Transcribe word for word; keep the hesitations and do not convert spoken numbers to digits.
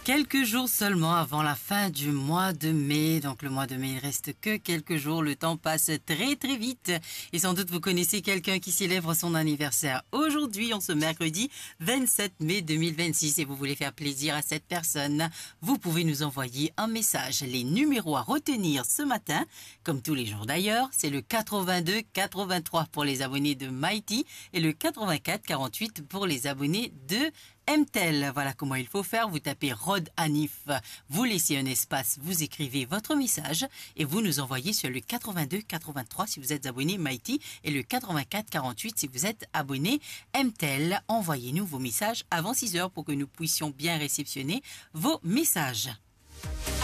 Quelques jours seulement avant la fin du mois de mai. Donc le mois de mai, il reste que quelques jours. Le temps passe très très vite. Et sans doute vous connaissez quelqu'un qui célèbre son anniversaire aujourd'hui, en ce mercredi vingt-sept mai deux mille vingt-six. Et vous voulez faire plaisir à cette personne, vous pouvez nous envoyer un message. Les numéros à retenir ce matin, comme tous les jours d'ailleurs, c'est le quatre-vingt-deux quatre-vingt-trois pour les abonnés de Mighty et le quatre-vingt-quatre quarante-huit pour les abonnés de M T E L. Voilà comment il faut faire. Vous tapez Rod Hanif, vous laissez un espace, vous écrivez votre message et vous nous envoyez sur le quatre-vingt-deux quatre-vingt-trois si vous êtes abonné Mighty et le quatre-vingt-quatre quarante-huit si vous êtes abonné M T E L. Envoyez-nous vos messages avant six heures pour que nous puissions bien réceptionner vos messages.